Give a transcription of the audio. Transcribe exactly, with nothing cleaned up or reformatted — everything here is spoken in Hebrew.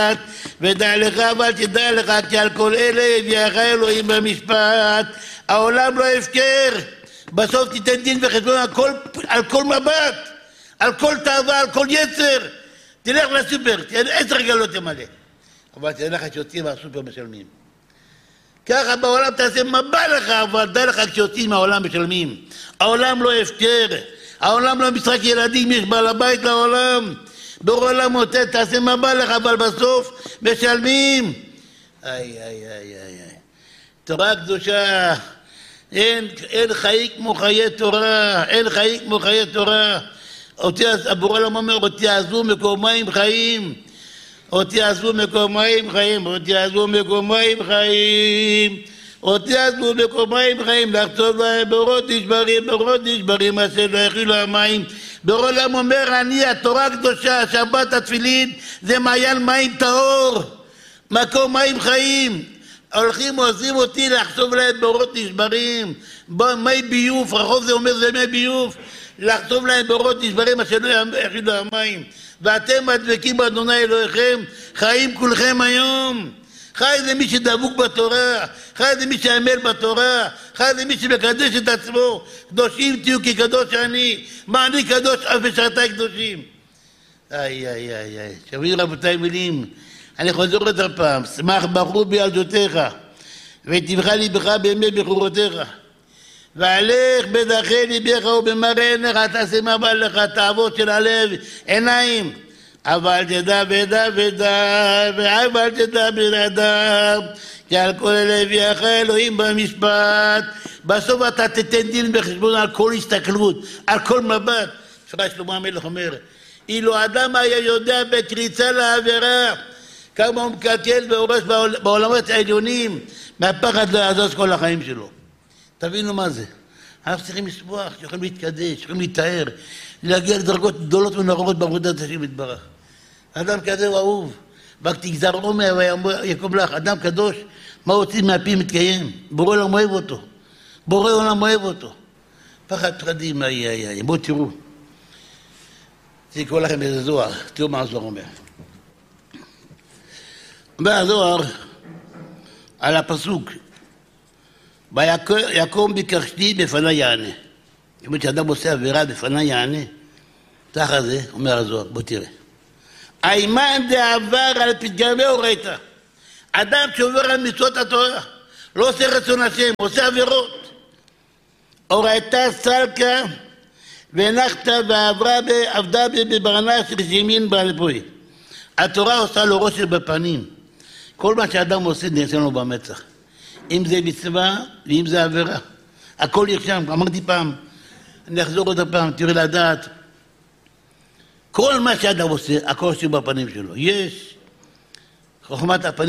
ודע לך אבל תדע לך כי על כל אלה יביאך אלוהים במשפט. העולם לא הפקר, בסוף תיתן דין וחשבון על כל, על כל מבט, על כל תאווה, על כל יצר. תלך לסופר, תהיה עשר גלות תמלא, אבל תהיה לך שיוצאים מהסופר משלמים. ככה בעולם תעשה מה בא לך, אבל דע לך כשיוצאים מהעולם משלמים. העולם לא הפקר, העולם לא משחק ילדים, יש בעל הבית לעולם. בעולם מוטט, תעשה מה בא לך, אבל בסוף משלמים. איי, איי, איי, איי. תורה קדושה, אין, אין חיי כמו חיי תורה, אין חיי כמו חיי תורה. אותי, הבורא לעולם אומר, אותי עזבו מקומיים חיים. אותי עזבו מקומיים חיים, אותי עזבו מקומיים חיים. אותי עזבו מקומיים חיים, לחצוב להם בורות נשברים, בורות נשברים, אשר לא יכילו המים. בורא עולם אומר, אני התורה הקדושה, השבת התפילין, זה מעיין מים טהור, מקום מים חיים. הולכים ועוזרים אותי לחצוב להם בורות נשברים, מי ביוף, רחוב זה אומר זה מי ביוף, לחצוב להם בורות נשברים, אשר לא יכילו המים. ואתם מדבקים באדוני אלוהיכם, חיים כולכם היום. חי זה מי שדבוק בתורה, חי זה מי שעמל בתורה, חי זה מי שמקדש את עצמו. קדושים תהיו כי קדוש אני, מה אני קדוש אף משרתי קדושים. איי איי איי איי, שומעים רבותיי מילים, אני חוזר עוד פעם, שמח בחור בילדותיך, ותבחר ליבך בימי בחורותיך, והלך בדרכי ליבך ובמראה עיניך, תעשה מה בא לך, תעבוד של הלב, עיניים. אבל תדע ודע ודע, ואבל תדע בלעדיו, כי על כל אלה יביאך אלוהים במשפט. בסוף אתה תתן דין בחשבון על כל הסתכלות, על כל מבט. שלמה המלך אומר, אילו אדם היה יודע בקריצה לעבירה, כמה הוא מקלקל והורס בעולמות העליונים, מהפחד לעזוז כל החיים שלו. תבינו מה זה. אנחנו צריכים לשמוח, יכולים להתקדש, יכולים להתאר, להגיע לדרגות גדולות ונוראות בעבודת השם יתברך. אדם כזה הוא אהוב, ותגזר עומר ויקום לך, אדם קדוש, מה הוציא מהפי מתקיים? בורא עולם אוהב אותו, בורא עולם אוהב אותו. פחד פחדים, איי איי איי, בואו תראו. תקראו לכם איזה זוהר, תראו מה הזוהר אומר. אומר הזוהר על הפסוק, ויקום ביקשתי בפני יענה. זאת אומרת שאדם עושה עבירה בפני יענה. תחת זה, אומר הזוהר, בוא תראה. האימן דעבר על פתגמי הוריתא. אדם שעובר על מצוות התורה, לא עושה רצון השם, עושה עבירות. הוריתא סלקה והנחת ועברה עבדה בברנה של שימין בעלפוי. התורה עושה לו ראש בפנים. כל מה שאדם עושה נעשה לו במצח. אם זה מצווה ואם זה עבירה. הכל ירשם, אמרתי פעם, אני אחזור עוד פעם, תראי לדעת. כל מה שאדם עושה, הכל עושה בפנים שלו. יש חוכמת הפנים.